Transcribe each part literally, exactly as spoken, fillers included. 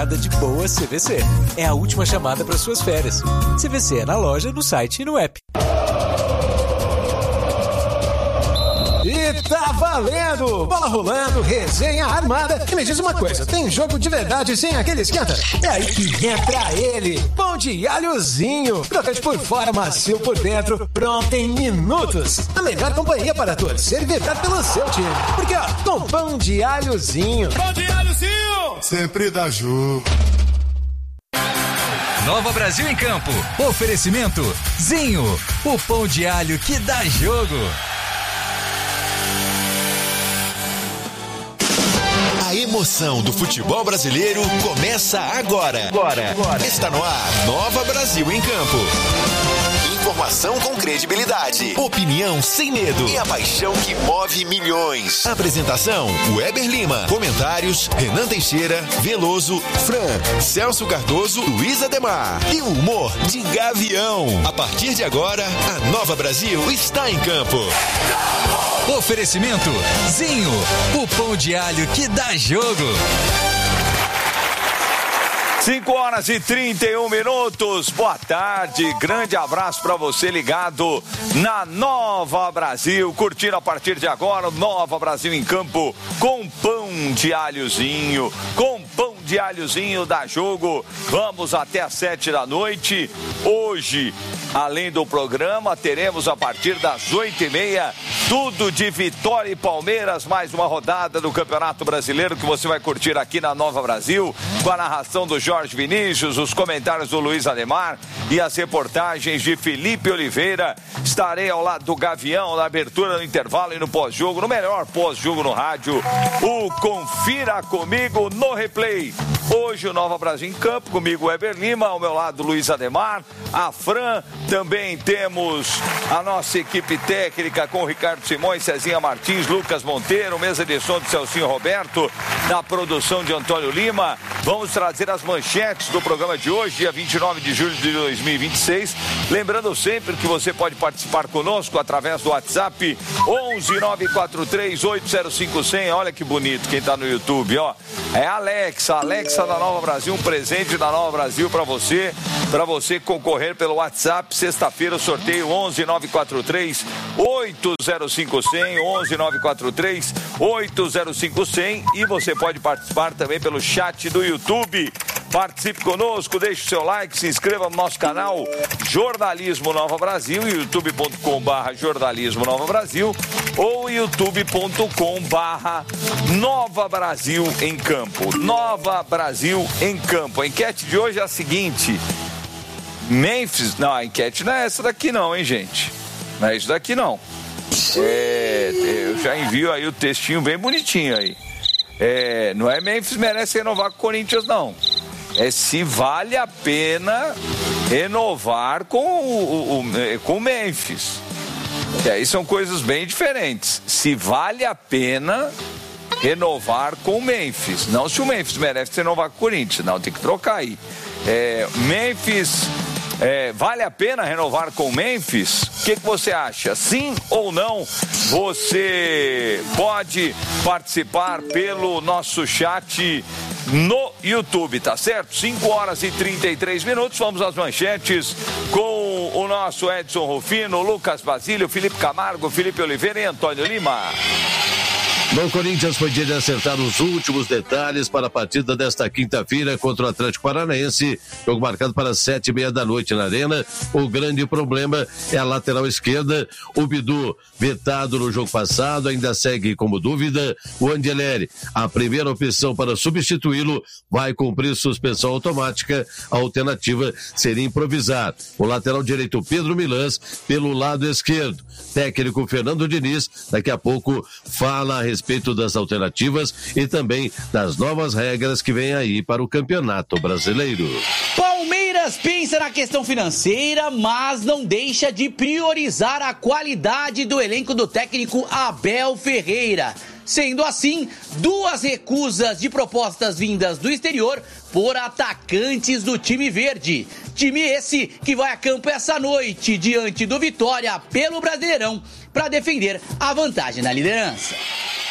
chamada de boa C V C. É a última chamada para suas férias. C V C é na loja, no site e no app. E tá valendo! Bola rolando, resenha armada. E me diz uma coisa, tem jogo de verdade sem aquele esquenta? É aí que entra ele, pão de alhozinho. Crocante por fora, macio por dentro, pronto em minutos. A melhor companhia para torcer e vibrar pelo seu time. Porque ó, com pão de alhozinho. Pão de alhozinho! Sempre dá jogo. Nova Brasil em Campo. Oferecimento Zinho, o pão de alho que dá jogo. A emoção do futebol brasileiro começa agora. Agora. Agora. Está no ar, Nova Brasil em Campo. Informação com credibilidade, opinião sem medo e a paixão que move milhões. Apresentação, Weber Lima. Comentários, Renan Teixeira, Veloso, Fran, Celso Cardoso, Luiz Ademar. E o humor de Gavião. A partir de agora, a Nova Brasil está em campo. Oferecimento Zinho, o pão de alho que dá jogo. cinco horas e trinta e um minutos, boa tarde, grande abraço para você ligado na Nova Brasil, curtindo a partir de agora o Nova Brasil em Campo com pão de alhozinho, com pão de alhozinho da jogo, vamos até às sete da noite, hoje, além do programa, teremos a partir das oito e meia, tudo de Vitória e Palmeiras, mais uma rodada do Campeonato Brasileiro que você vai curtir aqui na Nova Brasil, com a narração do Jorge Vinícius, os comentários do Luiz Ademar e as reportagens de Felipe Oliveira. Estarei ao lado do Gavião na abertura, no intervalo e no pós-jogo, no melhor pós-jogo no rádio, o Confira Comigo no Replay. Hoje o Nova Brasil em Campo, comigo Weber Lima, ao meu lado Luiz Ademar, a Fran, também temos a nossa equipe técnica com o Ricardo Simões, Cezinha Martins, Lucas Monteiro, mesa de som de Celcinho Roberto, na produção de Antônio Lima. Vamos trazer as manchetes do programa de hoje, dia vinte e nove de julho de dois mil e vinte e seis. Lembrando sempre que você pode participar conosco através do WhatsApp onze nove quatro três oito zero cinco zero zero. Olha que bonito quem está no YouTube, ó. É a Alexa, Alexa da Nova Brasil, um presente da Nova Brasil para você, para você concorrer pelo WhatsApp. Sexta-feira o sorteio onze nove quatro três oito zero cinco zero zero, onze nove quatro três oito zero cinco zero zero, e você pode participar também pelo chat do YouTube. Participe conosco, deixe o seu like, se inscreva no nosso canal Jornalismo Nova Brasil, youtube ponto com barra jornalismo Nova Brasil ou youtube ponto com barra Nova Brasil em Campo. Nova Brasil em Campo. A enquete de hoje é a seguinte: Memphis, não, a enquete não é essa daqui não, hein, gente? Não é isso daqui não. É, eu já envio aí o textinho bem bonitinho aí. É, não é Memphis merece renovar com o Corinthians não. É se vale a pena renovar com o, o, o, com o Memphis. E aí são coisas bem diferentes. Se vale a pena renovar com o Memphis. Não se o Memphis merece renovar com o Corinthians. Não, tem que trocar aí. É, Memphis, é, vale a pena renovar com o Memphis? O que, que você acha? Sim ou não? Você pode participar pelo nosso chat no YouTube, tá certo? cinco horas e trinta e três minutos, vamos às manchetes com o nosso Edson Rufino, Lucas Basílio, Felipe Camargo, Felipe Oliveira e Antônio Lima. No Corinthians foi dia de acertar os últimos detalhes para a partida desta quinta-feira contra o Atlético Paranaense, jogo marcado para sete e meia da noite na Arena. O grande problema é a lateral esquerda. O Bidu, vetado no jogo passado, ainda segue como dúvida. O Angeleri, a primeira opção para substituí-lo, vai cumprir suspensão automática. A alternativa seria improvisar o lateral direito Pedro Milans pelo lado esquerdo. Técnico Fernando Diniz daqui a pouco fala a respeito das alternativas e também das novas regras que vêm aí para o Campeonato Brasileiro. Palmeiras pensa na questão financeira, mas não deixa de priorizar a qualidade do elenco do técnico Abel Ferreira. Sendo assim, duas recusas de propostas vindas do exterior por atacantes do time verde. Time esse que vai a campo essa noite diante do Vitória pelo Brasileirão para defender a vantagem na liderança.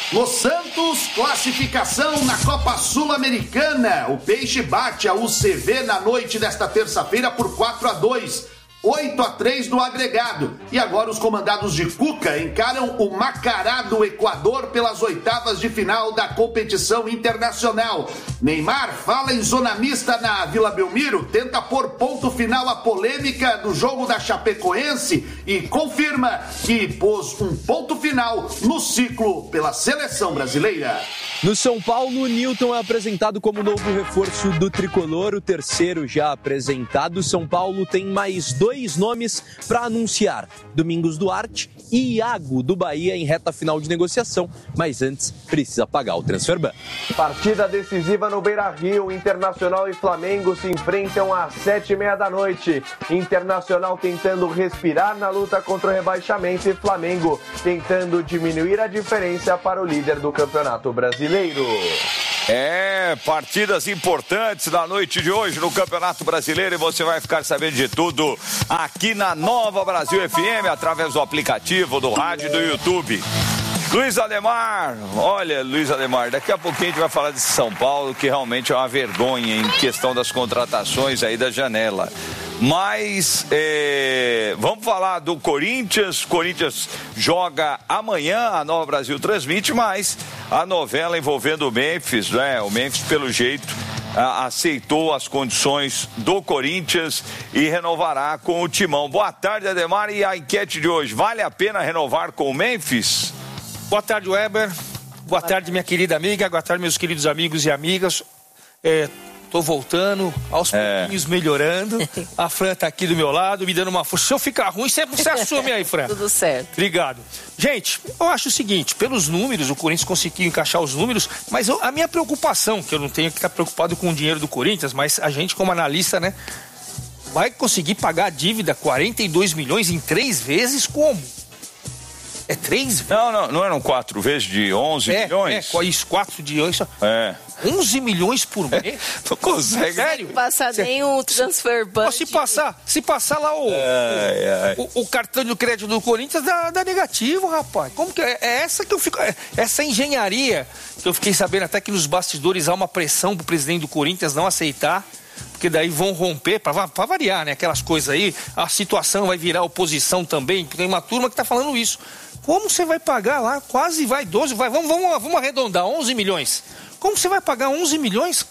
No Santos, classificação na Copa Sul-Americana. O Peixe bate a U C V na noite desta terça-feira por quatro a dois. oito a três no agregado. E agora os comandados de Cuca encaram o Macará do Equador pelas oitavas de final da competição internacional. Neymar fala em zona mista na Vila Belmiro, tenta pôr ponto final à polêmica do jogo da Chapecoense e confirma que pôs um ponto final no ciclo pela seleção brasileira. No São Paulo, Nilton é apresentado como novo reforço do tricolor, o terceiro já apresentado. São Paulo tem mais dois nomes para anunciar: Domingos Duarte e Iago do Bahia em reta final de negociação, mas antes precisa pagar o transfer ban. Partida decisiva no Beira-Rio. Internacional e Flamengo se enfrentam às sete e meia da noite. Internacional tentando respirar na luta contra o rebaixamento e Flamengo tentando diminuir a diferença para o líder do Campeonato Brasileiro. É, partidas importantes na noite de hoje no Campeonato Brasileiro e você vai ficar sabendo de tudo aqui na Nova Brasil F M, através do aplicativo, do rádio e do YouTube. Luiz Ademar, olha, Luiz Ademar, daqui a pouquinho a gente vai falar de São Paulo, que realmente é uma vergonha em questão das contratações aí da janela. Mas é, vamos falar do Corinthians. Corinthians joga amanhã, a Nova Brasil transmite, mas a novela envolvendo o Memphis, né? O Memphis, pelo jeito, a, aceitou as condições do Corinthians e renovará com o Timão. Boa tarde, Ademar, e a enquete de hoje: vale a pena renovar com o Memphis? Boa tarde, Weber. Boa tarde, minha querida amiga. Boa tarde, meus queridos amigos e amigas. É... Tô voltando, aos é. pouquinhos melhorando. A Fran tá aqui do meu lado, me dando uma força. Se eu ficar ruim, você, você assume aí, Fran. Tudo certo. Obrigado. Gente, eu acho o seguinte, pelos números, o Corinthians conseguiu encaixar os números, mas eu, a minha preocupação, que eu não tenho que estar preocupado com o dinheiro do Corinthians, mas a gente como analista, né, vai conseguir pagar a dívida quarenta e dois milhões em três vezes como? É três? Não, não, não eram quatro vezes de onze é, milhões? É, isso, quatro de onze. É. onze milhões por mês? É, não consegue. Sério? Não passa Cê, nem o transfer ban. Se passar, se passar lá o, ai, ai. o, o cartão de crédito do Corinthians dá, dá negativo, rapaz. Como que é? É essa que eu fico. É, essa engenharia que eu fiquei sabendo até que nos bastidores há uma pressão pro presidente do Corinthians não aceitar. Porque daí vão romper, para variar, né? Aquelas coisas aí, a situação vai virar oposição também, tem uma turma que tá falando isso. Como você vai pagar lá? Quase vai doze, vai, vamos, vamos, vamos arredondar, onze milhões. Como você vai pagar onze milhões?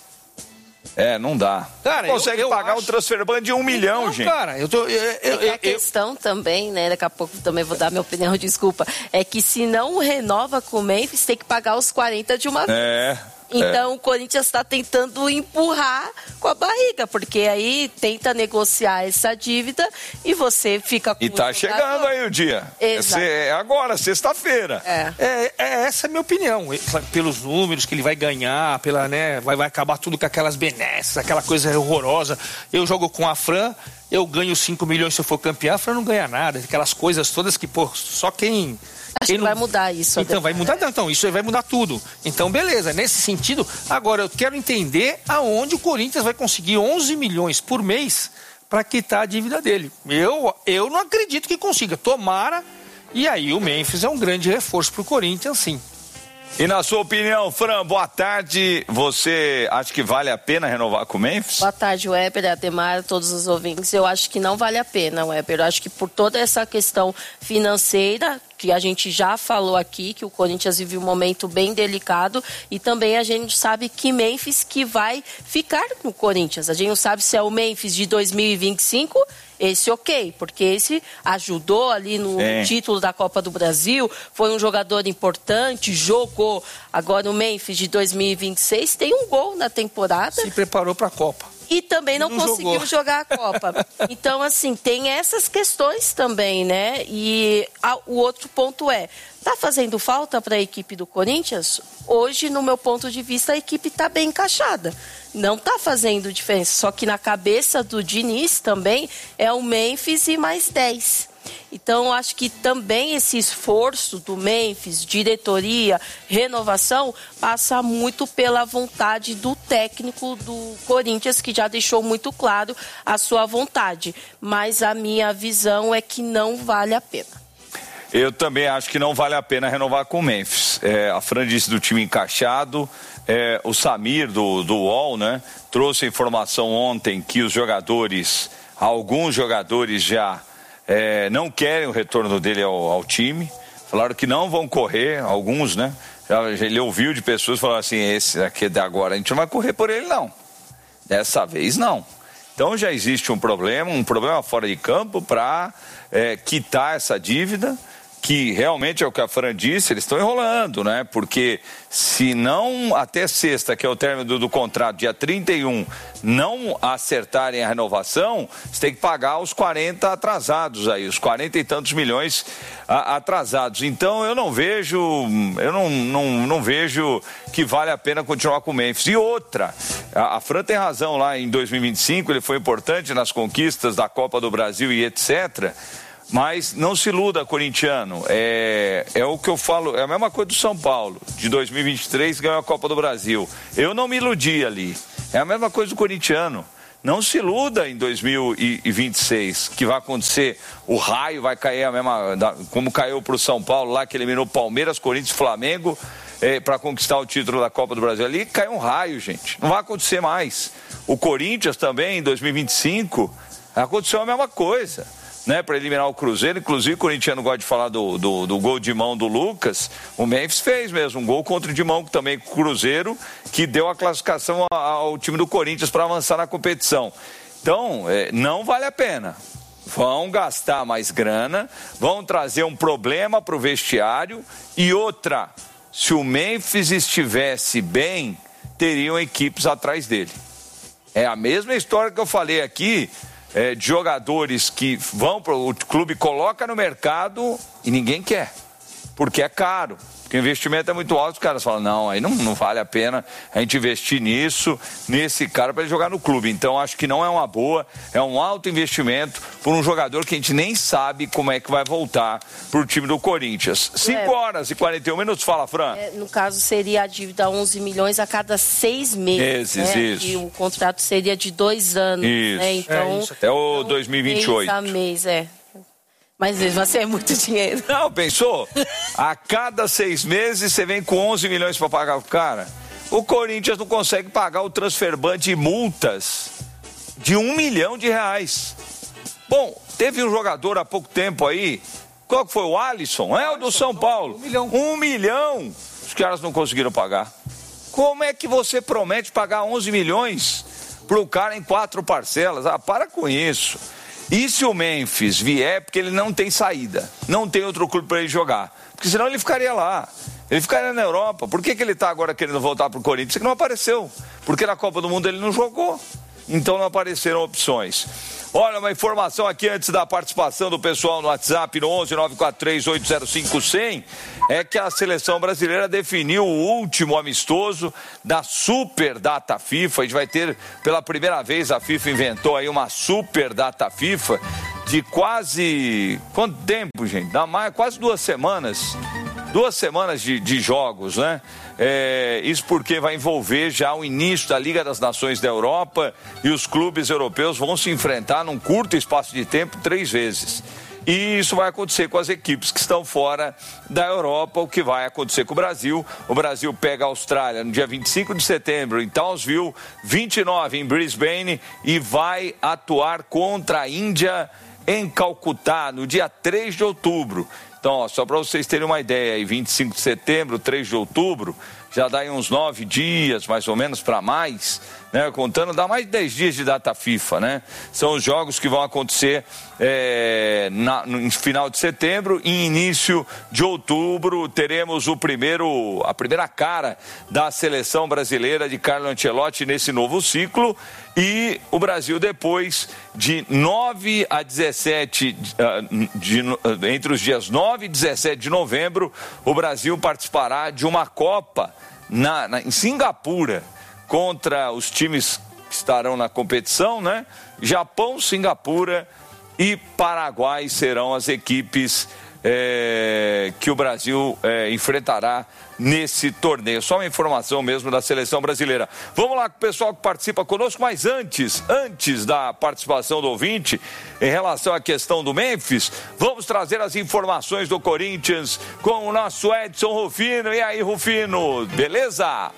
É, não dá. Cara, não consegue eu, eu pagar acho... um transfer ban de um milhão, não, gente. Cara, eu tô... Eu, eu, e a questão eu... também, né, daqui a pouco também vou dar minha opinião, desculpa, é que se não renova com o Memphis, tem que pagar os quarenta de uma vez. É... Então é. o Corinthians está tentando empurrar com a barriga, porque aí tenta negociar essa dívida e você fica com E tá chegando aí o dia. Exato. É agora, sexta-feira. É. É, é essa a minha opinião. Pelos números que ele vai ganhar, pela, né, vai, vai acabar tudo com aquelas benesses, aquela coisa horrorosa. Eu jogo com a Fran, eu ganho cinco milhões se eu for campeão, a Fran não ganha nada. Aquelas coisas todas que, pô, só quem... Acho que vai mudar isso. Então, vai mudar, então, isso vai mudar tudo. Então, beleza, nesse sentido, agora eu quero entender aonde o Corinthians vai conseguir onze milhões por mês para quitar a dívida dele. Eu, eu não acredito que consiga. Tomara, e aí o Memphis é um grande reforço para o Corinthians, sim. E na sua opinião, Fran, boa tarde. Você acha que vale a pena renovar com o Memphis? Boa tarde, Weber, Ademar, todos os ouvintes. Eu acho que não vale a pena, Weber. Eu acho que por toda essa questão financeira, que a gente já falou aqui, que o Corinthians vive um momento bem delicado, e também a gente sabe que Memphis que vai ficar no Corinthians. A gente não sabe se é o Memphis de dois mil e vinte e cinco, esse ok, porque esse ajudou ali no é. título da Copa do Brasil, foi um jogador importante, jogou. Agora o Memphis de dois mil e vinte e seis tem um gol na temporada. Se preparou para a Copa. E também não, não conseguiu jogou. jogar a Copa. Então, assim, tem essas questões também, né? E a, o outro ponto é, tá fazendo falta para a equipe do Corinthians? Hoje, no meu ponto de vista, a equipe tá bem encaixada. Não tá fazendo diferença. Só que na cabeça do Diniz também é o Memphis e mais dez. Então, acho que também esse esforço do Memphis, diretoria, renovação, passa muito pela vontade do técnico do Corinthians, que já deixou muito claro a sua vontade. Mas a minha visão é que não vale a pena. Eu também acho que não vale a pena renovar com o Memphis. É, a Fran disse do time encaixado, é, o Samir do, do U O L, né, trouxe a informação ontem que os jogadores, alguns jogadores já é, não querem o retorno dele ao, ao time, falaram que não vão correr, alguns, né, ele ouviu de pessoas falando assim, esse aqui da agora, a gente não vai correr por ele não, dessa vez não. Então já existe um problema, um problema fora de campo para é, quitar essa dívida, que realmente é o que a Fran disse, eles estão enrolando, né? Porque se não até sexta, que é o término do, do contrato, dia trinta e um, não acertarem a renovação, você tem que pagar os quarenta atrasados aí, os quarenta e tantos milhões a, atrasados. Então eu não vejo, eu não, não, não vejo que vale a pena continuar com o Memphis. E outra, a, a Fran tem razão lá em dois mil e vinte e cinco, ele foi importante nas conquistas da Copa do Brasil e etcétera. Mas não se iluda, corintiano, é, é o que eu falo, é a mesma coisa do São Paulo, de dois mil e vinte e três ganhou a Copa do Brasil. Eu não me iludi ali, é a mesma coisa do corintiano. Não se iluda em dois mil e vinte e seis, que vai acontecer, o raio vai cair a mesma, como caiu para o São Paulo lá, que eliminou Palmeiras, Corinthians e Flamengo, é, para conquistar o título da Copa do Brasil. Ali caiu um raio, gente, não vai acontecer mais. O Corinthians também, em dois mil e vinte e cinco, aconteceu a mesma coisa. Né, para eliminar o Cruzeiro, inclusive o corintiano gosta de falar do, do, do gol de mão do Lucas, o Memphis fez mesmo um gol contra de mão também com o Cruzeiro, que deu a classificação ao time do Corinthians para avançar na competição. Então, é, não vale a pena. Vão gastar mais grana, vão trazer um problema para o vestiário e outra, se o Memphis estivesse bem, teriam equipes atrás dele. É a mesma história que eu falei aqui, É, de jogadores que vão para o clube, coloca no mercado e ninguém quer, porque é caro, porque o investimento é muito alto. Os caras falam, não, aí não, não vale a pena a gente investir nisso, nesse cara para ele jogar no clube. Então acho que não é uma boa, é um alto investimento por um jogador que a gente nem sabe como é que vai voltar para o time do Corinthians. cinco horas e quarenta e um minutos, fala, Fran. É, no caso seria a dívida onze milhões a cada seis meses, Esses, né? isso. E o contrato seria de dois anos, Isso. né? Então, É isso. Até o dois mil e vinte e oito. Mês a mês, é. Mas mesmo assim é muito dinheiro. Não, pensou? A cada seis meses você vem com onze milhões para pagar o cara. O Corinthians não consegue pagar o transferban de multas de um milhão de reais. Bom, teve um jogador há pouco tempo aí, qual que foi? O Alisson? É o do São Paulo. Um milhão. Um milhão. Os caras não conseguiram pagar. Como é que você promete pagar onze milhões para o cara em quatro parcelas? Ah, para com isso. E se o Memphis vier, porque ele não tem saída, não tem outro clube para ele jogar, porque senão ele ficaria lá, ele ficaria na Europa. Por que que ele está agora querendo voltar para o Corinthians? Porque não apareceu, porque na Copa do Mundo ele não jogou, então não apareceram opções. Olha, uma informação aqui antes da participação do pessoal no WhatsApp, no onze nove quatro três oito zero cinco cem, é que a seleção brasileira definiu o último amistoso da Super Data FIFA. A gente vai ter, pela primeira vez, a FIFA inventou aí uma Super Data FIFA de quase... Quanto tempo, gente? Dá mais, quase duas semanas. Duas semanas de, de jogos, né? É, isso porque vai envolver já o início da Liga das Nações da Europa e os clubes europeus vão se enfrentar num curto espaço de tempo três vezes. E isso vai acontecer com as equipes que estão fora da Europa, o que vai acontecer com o Brasil. O Brasil pega a Austrália no dia vinte e cinco de setembro em Townsville, vinte e nove em Brisbane e vai atuar contra a Índia em Calcutá no dia três de outubro. Então, ó, só para vocês terem uma ideia, aí, vinte e cinco de setembro, três de outubro, já dá aí uns nove dias, mais ou menos, para mais, né? Contando, dá mais de dez dias de data FIFA, né? São os jogos que vão acontecer é, na, no final de setembro e início de outubro. Teremos o primeiro, a primeira cara da seleção brasileira de Carlo Ancelotti nesse novo ciclo. E o Brasil, depois de nove a dezessete, de, de, entre os dias nove e dezessete de novembro, o Brasil participará de uma Copa na, na, em Singapura, contra os times que estarão na competição, né? Japão, Singapura e Paraguai serão as equipes é, que o Brasil é, enfrentará nesse torneio. Só uma informação mesmo da seleção brasileira. Vamos lá com o pessoal que participa conosco, mas antes, antes da participação do ouvinte, em relação à questão do Memphis, vamos trazer as informações do Corinthians com o nosso Edson Rufino. E aí, Rufino, beleza?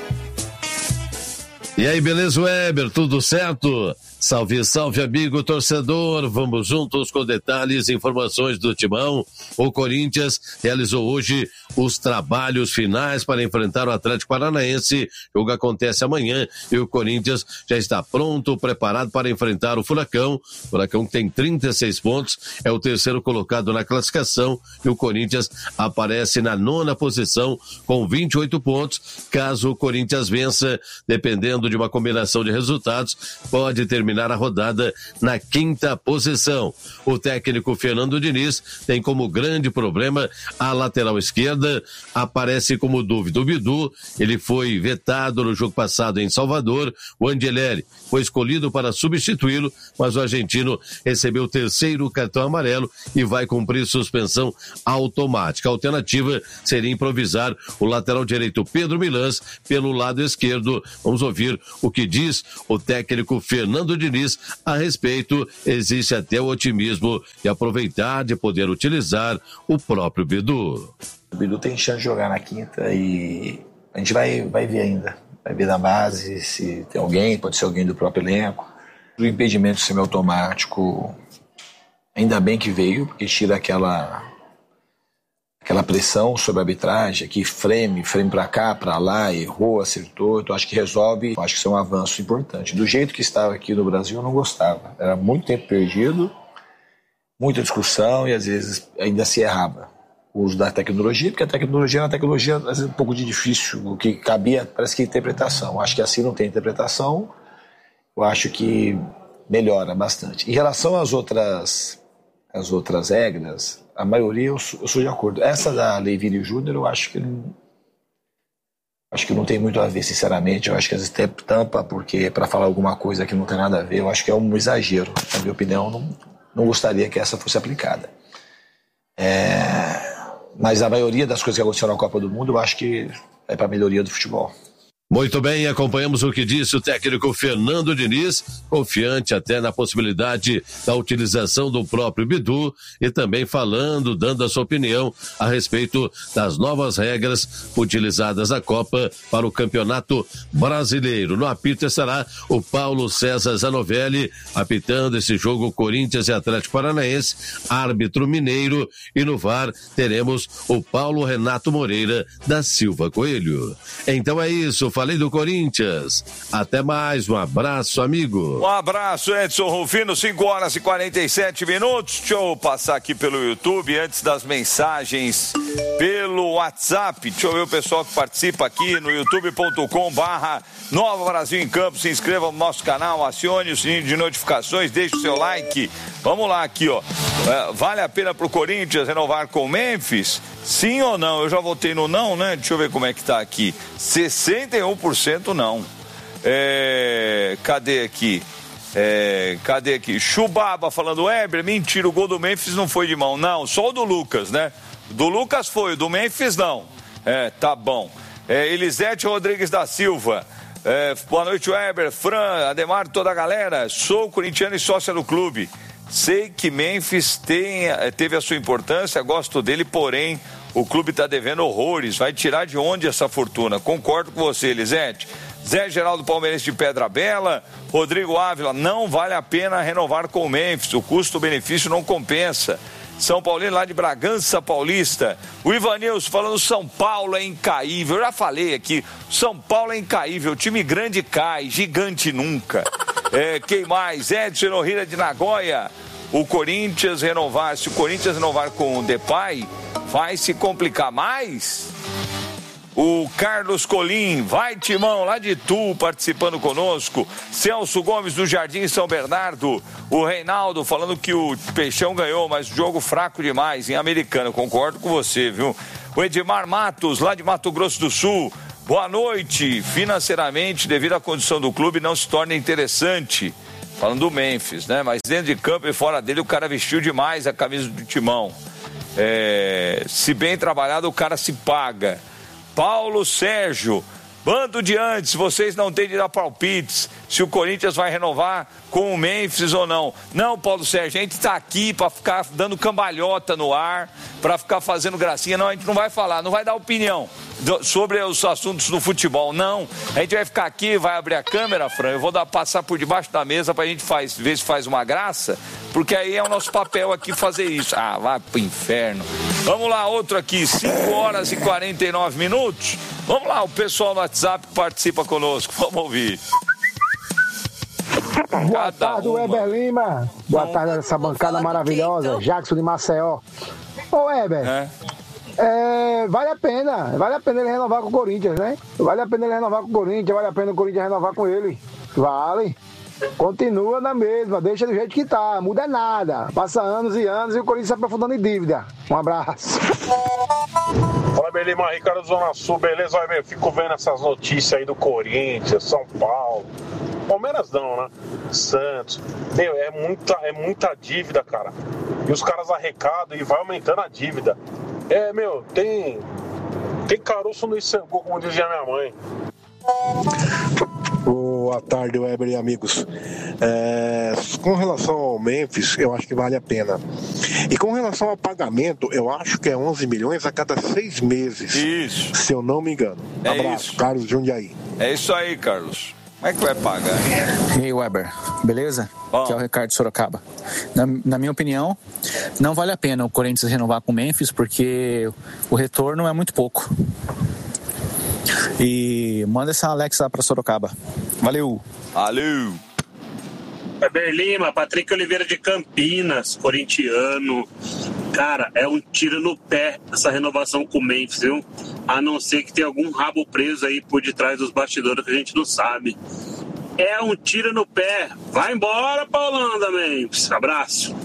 E aí, beleza, Weber? Tudo certo? Salve, salve, amigo torcedor. Vamos juntos com detalhes e informações do Timão. O Corinthians realizou hoje os trabalhos finais para enfrentar o Atlético Paranaense. O jogo acontece amanhã e o Corinthians já está pronto, preparado para enfrentar o Furacão. O Furacão tem trinta e seis pontos, é o terceiro colocado na classificação e o Corinthians aparece na nona posição com vinte e oito pontos. Caso o Corinthians vença, dependendo de uma combinação de resultados, pode terminar a rodada na quinta posição. O técnico Fernando Diniz tem como grande problema a lateral esquerda, aparece como dúvida o Bidu, ele foi vetado no jogo passado em Salvador, o Angeleri foi escolhido para substituí-lo, mas o argentino recebeu o terceiro cartão amarelo e vai cumprir suspensão automática. A alternativa seria improvisar o lateral direito Pedro Milans pelo lado esquerdo. Vamos ouvir o que diz o técnico Fernando Diniz a respeito. Existe até o otimismo de aproveitar, de poder utilizar o próprio Bidu. O Bidu tem chance de jogar na quinta e a gente vai, vai ver ainda. Vai ver na base se tem alguém, pode ser alguém do próprio elenco. O impedimento semiautomático, ainda bem que veio, porque tira aquela, aquela pressão sobre a arbitragem, que frame, frame pra cá, pra lá, errou, acertou. Então acho que resolve, acho que isso é um avanço importante. Do jeito que estava aqui no Brasil eu não gostava. Era muito tempo perdido, muita discussão e às vezes ainda se errava o uso da tecnologia, porque a tecnologia é uma tecnologia às vezes um pouco de difícil, o que cabia parece que é interpretação. Acho que assim não tem interpretação, eu acho que melhora bastante. Em relação às outras, às outras regras, a maioria eu sou, eu sou de acordo. Essa da Lei Vini Júnior eu acho que não, acho que não tem muito a ver, sinceramente. Eu acho que às vezes tem tampa porque para falar alguma coisa que não tem nada a ver, eu acho que é um exagero. Na minha opinião, não, não gostaria que essa fosse aplicada. É... Mas a maioria das coisas que aconteceram na Copa do Mundo, eu acho que é para a melhoria do futebol. Muito bem, acompanhamos o que disse o técnico Fernando Diniz, confiante até na possibilidade da utilização do próprio Bidu e também falando, dando a sua opinião a respeito das novas regras utilizadas na Copa para o Campeonato Brasileiro. No apito estará o Paulo César Zanovelli, apitando esse jogo Corinthians e Atlético Paranaense, árbitro mineiro, e no V A R teremos o Paulo Renato Moreira da Silva Coelho. Então é isso, falei do Corinthians. Até mais, um abraço, amigo. Um abraço, Edson Rufino, cinco horas e quarenta e sete minutos. Deixa eu passar aqui pelo YouTube, antes das mensagens pelo WhatsApp. Deixa eu ver o pessoal que participa aqui no youtube ponto com barra Nova Brasil em Campo. Se inscreva no nosso canal, acione o sininho de notificações, deixe o seu like. Vamos lá aqui, ó. Vale a pena pro Corinthians renovar com o Memphis? Sim ou não? Eu já votei no não, né? Deixa eu ver como é que tá aqui. sessenta e um por cento não. É... Cadê aqui? É... Cadê aqui? Chubaba falando, Weber, mentira, o gol do Memphis não foi de mão. Não, só o do Lucas, né? Do Lucas foi, o do Memphis não. É, tá bom. É, Elisete Rodrigues da Silva. É, boa noite, Weber, Fran, Ademar, toda a galera. Sou corintiano e sócia do clube. Sei que Memphis tem, teve a sua importância, gosto dele, porém o clube está devendo horrores. Vai tirar de onde essa fortuna? Concordo com você, Elisete. Zé Geraldo Palmeirense de Pedra Bela. Rodrigo Ávila, não vale a pena renovar com o Memphis, o custo-benefício não compensa. São Paulino lá de Bragança Paulista. O Ivanilson falando, São Paulo é incaível. Eu já falei aqui, São Paulo é incaível, time grande cai, gigante nunca. É, quem mais? Edson Norrira de Nagoya. O Corinthians renovar, se o Corinthians renovar com o Depay, vai se complicar mais? O Carlos Colim, vai Timão, lá de Itu, participando conosco. Celso Gomes do Jardim São Bernardo. O Reinaldo falando que o Peixão ganhou, mas jogo fraco demais em Americana. Concordo com você, viu? O Edmar Matos, lá de Mato Grosso do Sul. Boa noite. Financeiramente, devido à condição do clube, não se torna interessante. Falando do Memphis, né? Mas dentro de campo e fora dele, o cara vestiu demais a camisa do Timão. É, se bem trabalhado, o cara se paga. Paulo Sérgio, bando de antes, vocês não têm de dar palpites se o Corinthians vai renovar com o Memphis ou não. Não, Paulo Sérgio, a gente está aqui para ficar dando cambalhota no ar, para ficar fazendo gracinha. Não, a gente não vai falar, não vai dar opinião sobre os assuntos do futebol, não. A gente vai ficar aqui, vai abrir a câmera, Fran, eu vou dar, passar por debaixo da mesa pra gente faz, ver se faz uma graça, porque aí é o nosso papel aqui fazer isso. Ah, vai pro inferno. Vamos lá, outro aqui, cinco horas e quarenta e nove minutos. Vamos lá, o pessoal no WhatsApp participa conosco, vamos ouvir. Boa tarde, Weber Lima. Boa tarde a essa bancada maravilhosa. Jackson de Maceió. Ô, Weber, é. É, vale a pena, vale a pena ele renovar com o Corinthians, né? Vale a pena ele renovar com o Corinthians, vale a pena o Corinthians renovar com ele. Vale. Continua na mesma, deixa do jeito que tá, muda nada. Passa anos e anos e o Corinthians se aprofundando em dívida. Um abraço. Fala, Belima, Ricardo Zona Sul, beleza? Vai ver, fico vendo essas notícias aí do Corinthians, São Paulo. Palmeiras não, né? Santos. Meu, é muita, é muita dívida, cara. E os caras arrecadam e vai aumentando a dívida. É, meu, tem. Tem caroço no Issangu, como dizia minha mãe. Boa tarde, Weber e amigos. É, com relação ao Memphis, eu acho que vale a pena. E com relação ao pagamento, eu acho que é onze milhões a cada seis meses. Isso. Se eu não me engano. É Abraço, isso. Carlos Jundiaí. É isso aí, Carlos. Como é que vai pagar? E aí, Weber, beleza? Bom. Aqui é o Ricardo Sorocaba. Na, na minha opinião, não vale a pena o Corinthians renovar com o Memphis, porque o retorno é muito pouco. E manda essa Alexa pra Sorocaba. Valeu! Valeu! Weber Lima, Patrick Oliveira de Campinas, corintiano. Cara, é um tiro no pé essa renovação com o Memphis, viu? A não ser que tenha algum rabo preso aí por detrás dos bastidores que a gente não sabe. É um tiro no pé. Vai embora, Paulanda, Memphis. Abraço.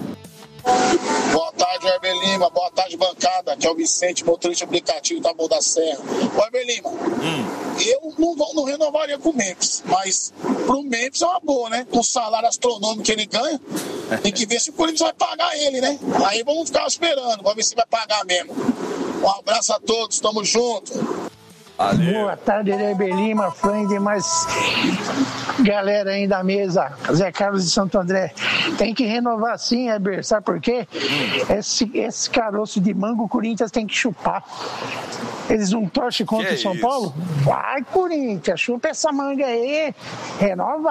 Boa tarde, Weber Lima. Boa tarde, bancada. Aqui é o Vicente, motorista aplicativo da Boa da Serra. Weber Lima, hum. eu não, não renovaria com o Memphis, mas pro Memphis é uma boa, né? Com o salário astronômico que ele ganha, tem que ver se o Corinthians vai pagar ele, né? Aí vamos ficar esperando, vamos ver se vai pagar mesmo. Um abraço a todos, tamo junto. Valeu. Boa tarde, Weber Lima, fã de mais galera aí da mesa, Zé Carlos de Santo André. Tem que renovar sim, Weber, sabe por quê? Esse, esse caroço de mango o Corinthians tem que chupar. Eles não torcem contra o São isso? Paulo? Vai, Corinthians, chupa essa manga aí, renova.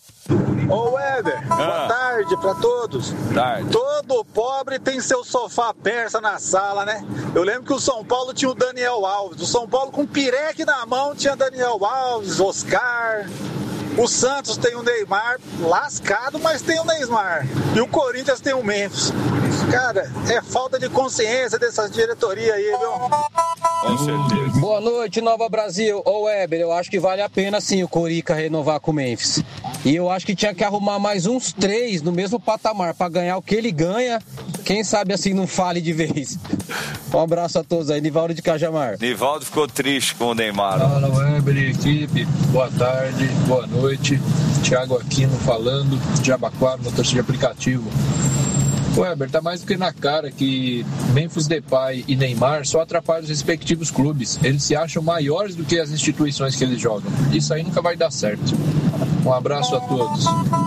Ô Weber, ah. boa tarde pra todos. Tarde. Todo pobre tem seu sofá persa na sala, né? Eu lembro que o São Paulo tinha o Daniel Alves. O São Paulo com pireque na mão tinha Daniel Alves, Oscar. O Santos tem o Neymar, lascado, mas tem o Neymar. E o Corinthians tem o Memphis. Cara, é falta de consciência dessas diretorias aí, viu? Com certeza. Boa noite, Nova Brasil. Ô Weber, eu acho que vale a pena sim o Corica renovar com o Memphis. E eu acho que tinha que arrumar mais uns três no mesmo patamar pra ganhar o que ele ganha. Quem sabe assim não fale de vez. Um abraço a todos aí, Nivaldo de Cajamar. Nivaldo ficou triste com o Neymar. Fala, Weber e equipe. Boa tarde, boa noite. Thiago Aquino falando, de Abaquara, motorista de aplicativo. Weber, tá mais do que na cara que Memphis Depay e Neymar só atrapalham os respectivos clubes. Eles se acham maiores do que as instituições que eles jogam. Isso aí nunca vai dar certo. Um abraço a todos.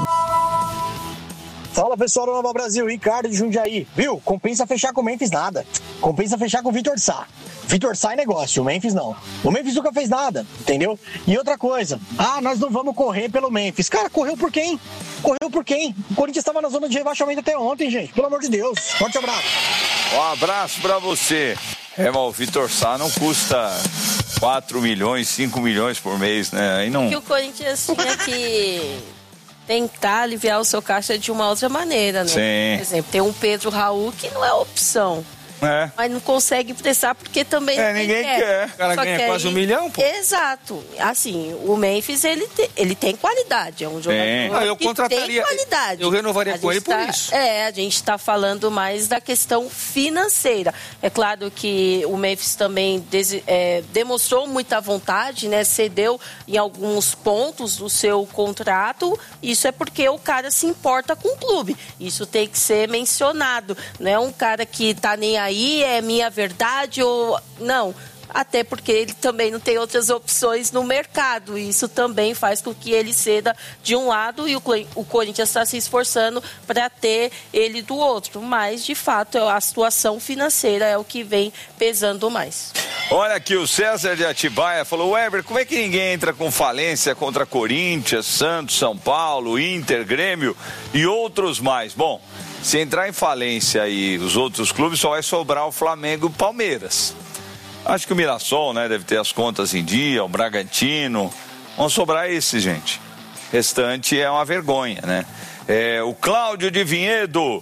Fala pessoal do Nova Brasil, Ricardo de Jundiaí. Viu? Compensa fechar com o Memphis nada. Compensa fechar com o Vitor Sá. Vitor Sá é negócio, o Memphis não. O Memphis nunca fez nada, entendeu? E outra coisa, ah, nós não vamos correr pelo Memphis. Cara, correu por quem? Correu por quem? O Corinthians estava na zona de rebaixamento até ontem, gente. Pelo amor de Deus. Forte abraço. Um abraço pra você. É, mas o Vitor Sá não custa quatro milhões, cinco milhões por mês, né? Aí não... Que o Corinthians tinha que tentar aliviar o seu caixa de uma outra maneira, né? Sim. Por exemplo, tem um Pedro Raul que não é opção. É. mas não consegue emprestar porque também é, ninguém quer. quer. O cara Só ganha que quase aí, um milhão, pô. Exato. Assim, o Memphis, ele, te, ele tem qualidade. É um jogador é. ah, eu que contrataria, tem qualidade. Eu renovaria a com ele tá, por isso. É, a gente está falando mais da questão financeira. É claro que o Memphis também des, é, demonstrou muita vontade, né? Cedeu em alguns pontos do seu contrato. Isso é porque o cara se importa com o clube. Isso tem que ser mencionado. Não é um cara que tá nem aí, é minha verdade ou... Não. Até porque ele também não tem outras opções no mercado. Isso também faz com que ele ceda de um lado e o, o Corinthians está se esforçando para ter ele do outro. Mas, de fato, a situação financeira é o que vem pesando mais. Olha aqui, o César de Atibaia falou, Weber, como é que ninguém entra com falência contra Corinthians, Santos, São Paulo, Inter, Grêmio e outros mais? Bom, se entrar em falência e os outros clubes, só vai sobrar o Flamengo e o Palmeiras. Acho que o Mirassol, né, deve ter as contas em dia, o Bragantino. Vão sobrar esses, gente. O restante é uma vergonha, né? É, o Cláudio de Vinhedo,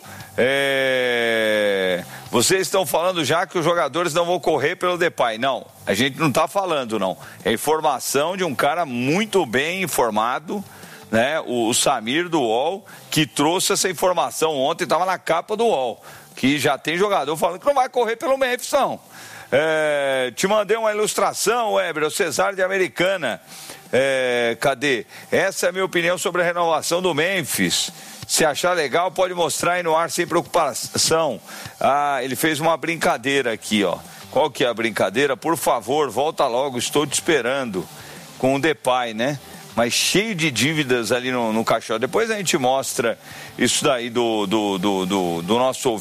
é... vocês estão falando já que os jogadores não vão correr pelo Depay. Não, a gente não está falando, não. É informação de um cara muito bem informado, né? O, o Samir do U O L, que trouxe essa informação ontem, estava na capa do U O L, que já tem jogador falando que não vai correr pelo Memphis, não. É, te mandei uma ilustração, Weber, o Cesário de Americana. É, cadê? Essa é a minha opinião sobre a renovação do Memphis. Se achar legal, pode mostrar aí no ar sem preocupação. Ah, ele fez uma brincadeira aqui, ó. Qual que é a brincadeira? Por favor, volta logo, estou te esperando. Com o Depay, né? Mas cheio de dívidas ali no, no caixão. Depois a gente mostra isso daí do, do, do, do, do nosso ouvinte.